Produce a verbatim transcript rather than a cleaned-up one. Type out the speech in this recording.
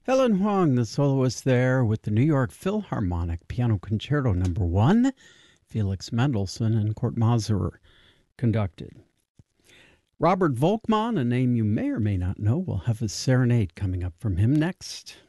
Helen Huang, the soloist there with the New York Philharmonic Piano Concerto Number One. Felix Mendelssohn and Kurt Masur conducted. Robert Volkmann, a name you may or may not know, will have a serenade coming up from him next.